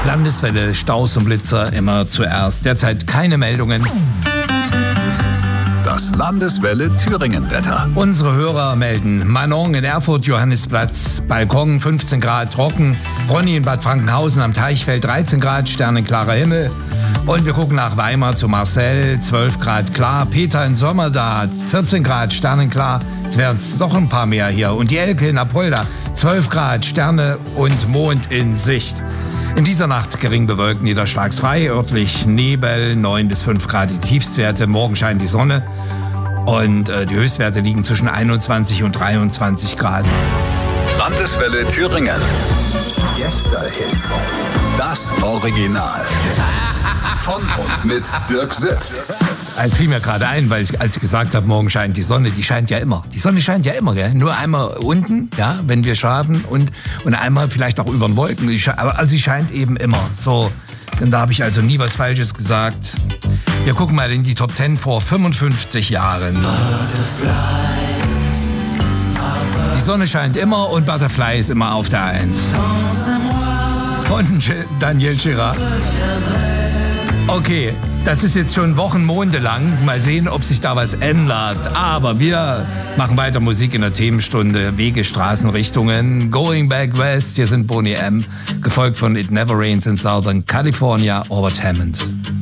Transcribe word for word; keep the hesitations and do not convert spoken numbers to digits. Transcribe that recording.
Landeswelle, Staus und Blitzer immer zuerst. Derzeit keine Meldungen. Das Landeswelle Thüringen-Wetter. Unsere Hörer melden: Manon in Erfurt, Johannisplatz, Balkon fünfzehn Grad, trocken. Ronny in Bad Frankenhausen am Teichfeld dreizehn Grad, sternenklarer Himmel. Und wir gucken nach Weimar zu Marcel, zwölf Grad klar. Peter in Sommerda, vierzehn Grad, sternenklar. Jetzt werden es noch ein paar mehr hier. Und die Elke in Apolda, zwölf Grad, Sterne und Mond in Sicht. In dieser Nacht gering bewölkt, niederschlagsfrei, örtlich Nebel, neun bis fünf Grad die Tiefstwerte. Morgen scheint die Sonne und äh, die Höchstwerte liegen zwischen einundzwanzig und dreiundzwanzig Grad. Landeswelle Thüringen. Gästehits. Das Original. Von und mit Dirk Sitt. Es fiel mir gerade ein, weil ich, als ich gesagt habe, morgen scheint die Sonne, die scheint ja immer. Die Sonne scheint ja immer, gell? Nur einmal unten, ja, wenn wir schlafen und, und einmal vielleicht auch über den Wolken. Die sche- aber also sie scheint eben immer. So, und da habe ich also nie was Falsches gesagt. Wir gucken mal in die Top zehn vor fünfundfünfzig Jahren. Die Sonne scheint immer und Butterfly ist immer auf der Eins. Von Daniel Girard. Okay, das ist jetzt schon Wochen, Monde lang. Mal sehen, ob sich da was ändert. Aber wir machen weiter Musik in der Themenstunde. Wege, Straßen, Richtungen. Going Back West. Hier sind Boney M. Gefolgt von It Never Rains in Southern California. Robert Hammond.